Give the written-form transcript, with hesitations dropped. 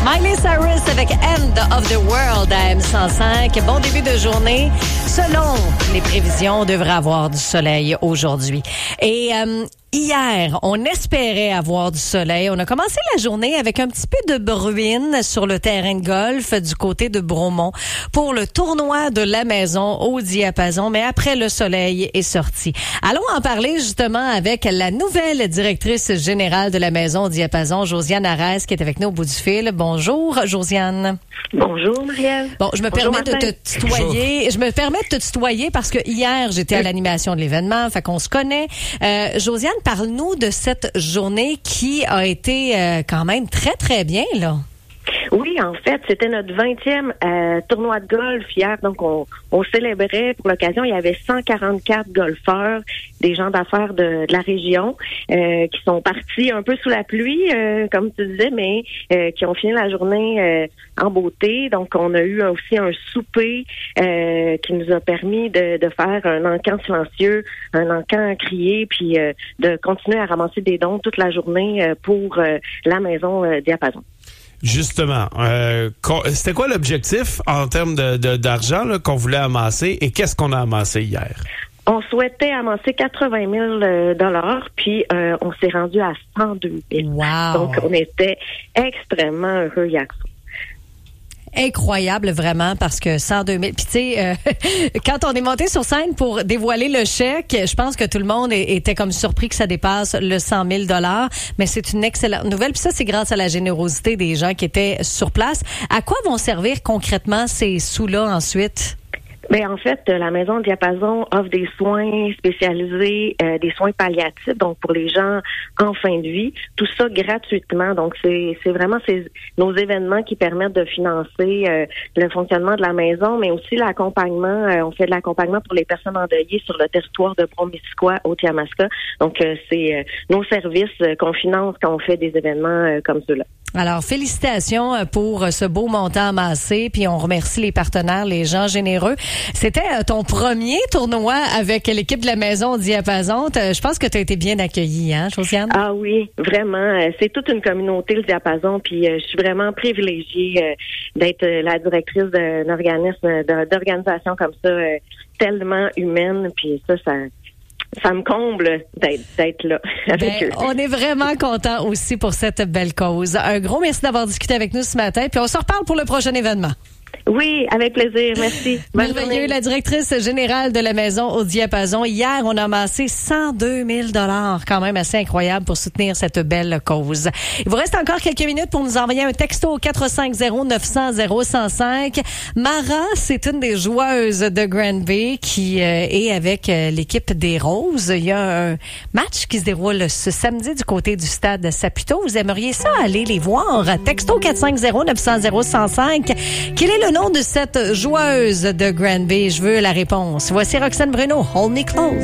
Miley Cyrus avec End of the World à M105. Bon début de journée. Selon les prévisions, on devrait avoir du soleil aujourd'hui. Et hier, on espérait avoir du soleil. On a commencé la journée avec un petit peu de bruine sur le terrain de golf du côté de Bromont pour le tournoi de la maison au diapason. Mais après, le soleil est sorti. Allons en parler justement avec la nouvelle directrice générale de la maison au diapason, Josiane Arès, qui est avec nous au bout du fil. Bonjour, Josiane. Bonjour, Marielle. Bon, je me permets de te tutoyer. Bonjour. Je me permets de te tutoyer parce que hier, j'étais à l'animation de l'événement, fait qu'on se connaît. Josiane, parle-nous de cette journée qui a été quand même très, très bien, là. Oui, en fait, c'était notre 20e tournoi de golf hier. Donc, on célébrait pour l'occasion. Il y avait 144 golfeurs, des gens d'affaires de la région qui sont partis un peu sous la pluie, comme tu disais, mais qui ont fini la journée en beauté. Donc, on a eu aussi un souper qui nous a permis de faire un encan silencieux, un encan crié, puis de continuer à ramasser des dons toute la journée pour la maison diapason. Justement, c'était quoi l'objectif en termes d'argent là, qu'on voulait amasser et qu'est-ce qu'on a amassé hier? On souhaitait amasser 80 000 puis on s'est rendu à 102 000. Wow. Donc, on était extrêmement heureux hier. Incroyable, vraiment, parce que 102 000. Puis, tu sais, quand on est monté sur scène pour dévoiler le chèque, je pense que tout le monde était comme surpris que ça dépasse le 100 000 $. Mais c'est une excellente nouvelle. Puis ça, c'est grâce à la générosité des gens qui étaient sur place. À quoi vont servir concrètement ces sous-là ensuite? Ben en fait, la maison Diapason offre des soins spécialisés, des soins palliatifs, donc pour les gens en fin de vie, tout ça gratuitement. Donc c'est vraiment nos événements qui permettent de financer le fonctionnement de la maison, mais aussi l'accompagnement. On fait de l'accompagnement pour les personnes endeuillées sur le territoire de Brome-Missisquoi, Haute-Yamaska. Donc c'est nos services qu'on finance quand on fait des événements comme ceux-là. Alors, félicitations pour ce beau montant amassé, puis on remercie les partenaires, les gens généreux. C'était ton premier tournoi avec l'équipe de la maison Diapason. Je pense que tu as été bien accueillie, hein, Josiane? Ah oui, vraiment. C'est toute une communauté, le Diapason, puis je suis vraiment privilégiée d'être la directrice d'un organisme, d'organisation comme ça, tellement humaine, puis ça me comble d'être là avec eux. On est vraiment contents aussi pour cette belle cause. Un gros merci d'avoir discuté avec nous ce matin. Puis on se reparle pour le prochain événement. Oui, avec plaisir. Merci. Merveilleux, la directrice générale de la maison au diapason. Hier, on a amassé 102 000 $. Quand même assez incroyable pour soutenir cette belle cause. Il vous reste encore quelques minutes pour nous envoyer un texto au 450-900-0105. Mara, c'est une des joueuses de Granby qui est avec l'équipe des Roses. Il y a un match qui se déroule ce samedi du côté du stade Saputo. Vous aimeriez ça aller les voir? Texto 450-900-0105. Quel est le nom de cette joueuse de Granby? Je veux la réponse. Voici Roxane Bruno. Hold me close.